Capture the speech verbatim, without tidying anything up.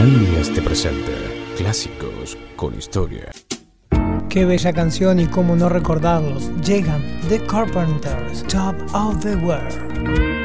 Hernán Lías te presenta Clásicos con Historia. Qué bella canción y cómo no recordarlos. Llegan The Carpenters, Top of the World.